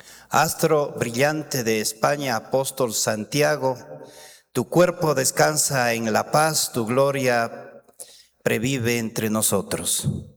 Astro brillante de España, apóstol Santiago, tu cuerpo descansa en la paz, tu gloria previve entre nosotros.